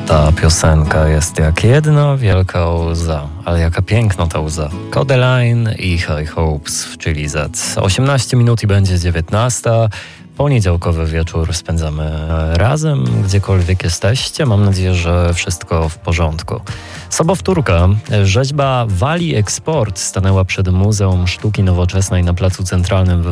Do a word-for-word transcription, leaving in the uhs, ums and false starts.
Ta piosenka jest jak jedna wielka łza, ale jaka piękna ta łza. Codeline i High Hopes w Chili Z. osiemnaście minut i będzie dziewiętnasta. Poniedziałkowy wieczór spędzamy razem, gdziekolwiek jesteście. Mam nadzieję, że wszystko w porządku. Sobowtórka. Rzeźba Wali Export stanęła przed Muzeum Sztuki Nowoczesnej na Placu Centralnym w